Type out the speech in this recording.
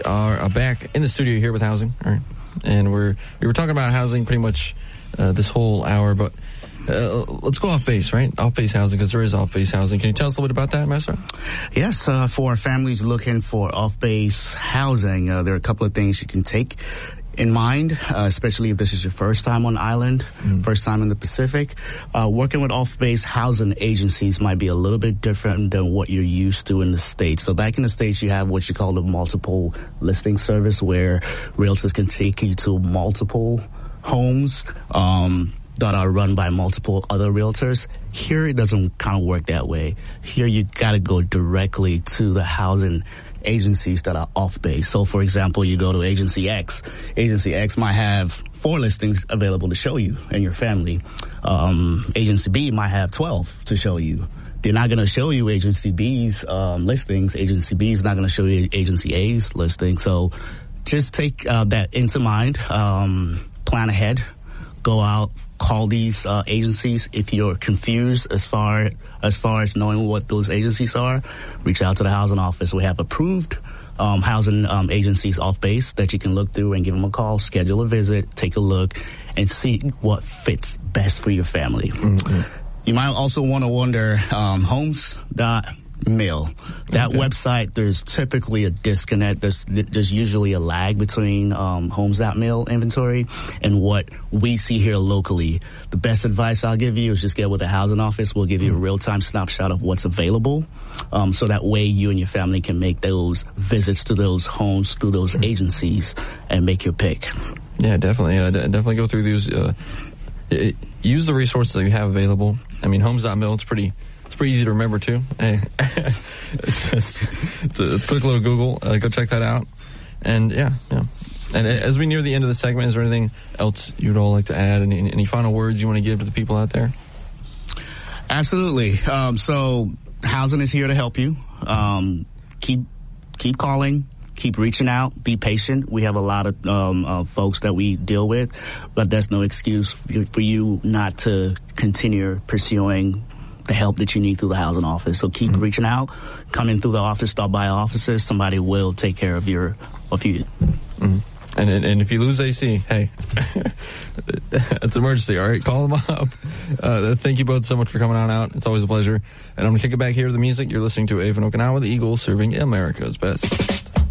are back in the studio here with housing, all right? And we were talking about housing pretty much this whole hour, but let's go off base, right? Off base housing, because there is off base housing. Can you tell us a little bit about that, Master? Yes, for families looking for off base housing, there are a couple of things you can take in mind, especially if this is your first time on island, first time in the Pacific. Working with off-base housing agencies might be a little bit different than what you're used to in the States. So back in the States, you have what you call the multiple listing service, where realtors can take you to multiple homes that are run by multiple other realtors. Here, it doesn't kind of work that way. Here, you got to go directly to the housing agencies that are off base. So, for example, you go to Agency X. Agency X might have 4 listings available to show you and your family. Agency B might have 12 to show you. They're not going to show you Agency B's listings. Agency B is not going to show you Agency A's listing. So just take that into mind. Plan ahead. Go out, call these agencies. If you're confused as far as knowing what those agencies are, reach out to the housing office. We have approved housing agencies off base that you can look through and give them a call, schedule a visit, take a look, and see what fits best for your family. Mm-hmm. You might also want to wonder, homes.mil. That website, there's typically a disconnect. There's usually a lag between homes.mil inventory and what we see here locally. The best advice I'll give you is just get with the housing office. We'll give you a real-time snapshot of what's available, so that way you and your family can make those visits to those homes through those agencies and make your pick. Yeah, definitely. Definitely go through these. Use the resources that you have available. I mean, homes.mil, it's pretty easy to remember, too. Hey, it's a quick little Google. Go check that out. And, yeah. And as we near the end of the segment, is there anything else you'd all like to add? Any final words you want to give to the people out there? Absolutely. So housing is here to help you. Keep calling. Keep reaching out. Be patient. We have a lot of folks that we deal with, but that's no excuse for you not to continue pursuing the help that you need through the housing office. So keep reaching out. Come in through the office. Stop by our offices. Somebody will take care of you. Mm-hmm. And if you lose AC, hey, it's an emergency, all right? Call them up. Thank you both so much for coming on out. It's always a pleasure. And I'm going to kick it back here to the music. You're listening to Ava Okinawa, the Eagles, serving America's best.